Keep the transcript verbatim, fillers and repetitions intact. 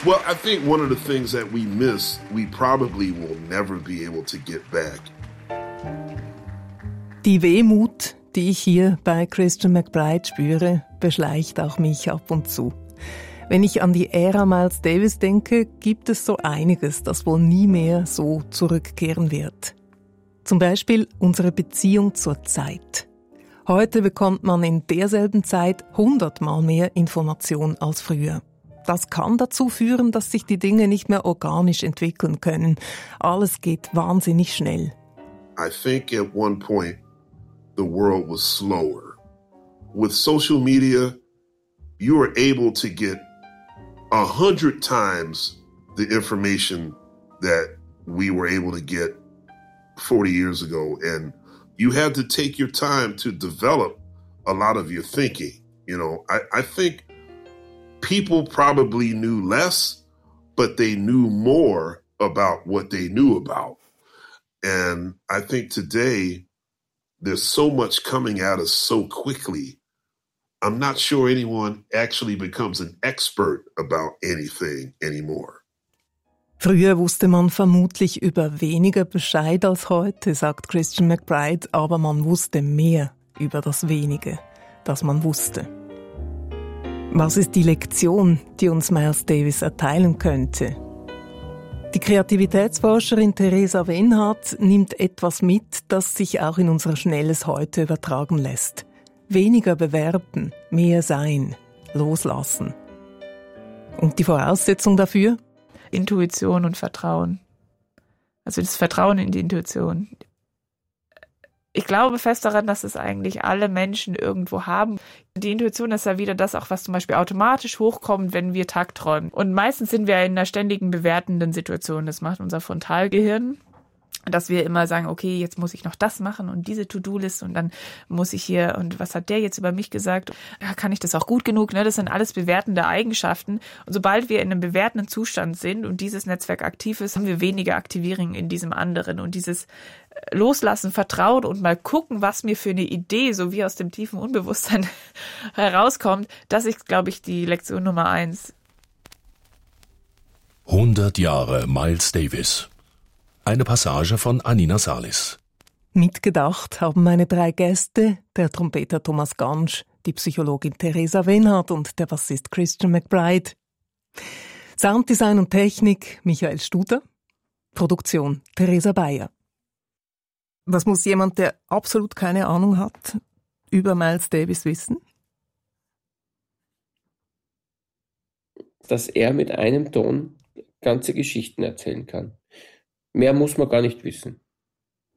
Well, I think one of the things that we miss, we probably will never be able to get back. Die Wehmut, die ich hier bei Christian McBride spüre, beschleicht auch mich ab und zu. Wenn ich an die Ära Miles Davis denke, gibt es so einiges, das wohl nie mehr so zurückkehren wird. Zum Beispiel unsere Beziehung zur Zeit. Heute bekommt man in derselben Zeit hundertmal mehr Information als früher. Das kann dazu führen, dass sich die Dinge nicht mehr organisch entwickeln können. Alles geht wahnsinnig schnell. I think at one point the world was slower. With social media, you were able to get a hundred times the information that we were able to get forty years ago. And you had to take your time to develop a lot of your thinking. You know, I, I think people probably knew less, but they knew more about what they knew about. And I think today there's so much coming at us so quickly. I'm not sure anyone actually becomes an expert about anything anymore. Früher wusste man vermutlich über weniger Bescheid als heute, sagt Christian McBride, aber man wusste mehr über das Wenige, das man wusste. Was ist die Lektion, die uns Miles Davis erteilen könnte? Die Kreativitätsforscherin Theresa Wenhardt nimmt etwas mit, das sich auch in unser schnelles Heute übertragen lässt. Weniger bewerten, mehr sein, loslassen. Und die Voraussetzung dafür? Intuition und Vertrauen. Also das Vertrauen in die Intuition. Ich glaube fest daran, dass es eigentlich alle Menschen irgendwo haben. Die Intuition ist ja wieder das auch, was zum Beispiel automatisch hochkommt, wenn wir tagträumen. Und meistens sind wir in einer ständigen bewertenden Situation. Das macht unser Frontalgehirn, dass wir immer sagen, okay, jetzt muss ich noch das machen und diese To-Do-List und dann muss ich hier, und was hat der jetzt über mich gesagt? Ja, kann ich das auch gut genug? Ne? Das sind alles bewertende Eigenschaften. Und sobald wir in einem bewertenden Zustand sind und dieses Netzwerk aktiv ist, haben wir weniger Aktivierung in diesem anderen. Und dieses Loslassen, Vertrauen und mal gucken, was mir für eine Idee, so wie aus dem tiefen Unbewusstsein herauskommt, das ist, glaube ich, die Lektion Nummer eins. hundert Jahre Miles Davis. Eine Passage von Anina Salis. Mitgedacht haben meine drei Gäste, der Trompeter Thomas Gansch, die Psychologin Theresa Wenhardt und der Bassist Christian McBride. Sounddesign und Technik Michael Studer. Produktion Theresa Bayer. Was muss jemand, der absolut keine Ahnung hat, über Miles Davis wissen? Dass er mit einem Ton ganze Geschichten erzählen kann. Mehr muss man gar nicht wissen.